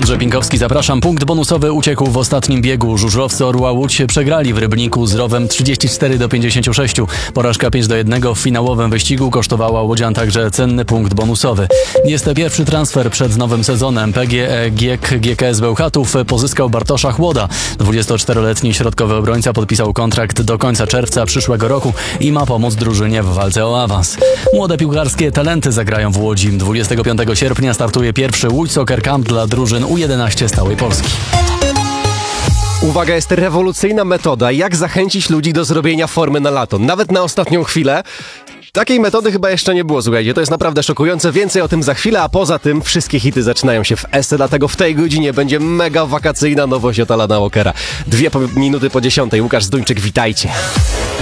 Andrzej Pinkowski, zapraszam. Punkt bonusowy uciekł w ostatnim biegu. Żużlowcy Orła Łódź przegrali w Rybniku z Rowem 34-56. Porażka 5-1 w finałowym wyścigu kosztowała łodzian także cenny punkt bonusowy. Jest to pierwszy transfer przed nowym sezonem. PGE GKS Bełchatów pozyskał Bartosza Chłoda. 24-letni środkowy obrońca podpisał kontrakt do końca czerwca przyszłego roku i ma pomóc drużynie w walce o awans. Młode piłkarskie talenty zagrają w Łodzi. 25 sierpnia startuje pierwszy Łódź Soccer Camp dla drużyn U11 z całej Polski. Uwaga, jest rewolucyjna metoda, jak zachęcić ludzi do zrobienia formy na lato, nawet na ostatnią chwilę. Takiej metody chyba jeszcze nie było, słuchajcie, to jest naprawdę szokujące. Więcej o tym za chwilę, a poza tym wszystkie hity zaczynają się w SC, dlatego w tej godzinie będzie mega wakacyjna nowość od Alana Walkera. 2 minuty po 10. Łukasz Zduńczyk, witajcie.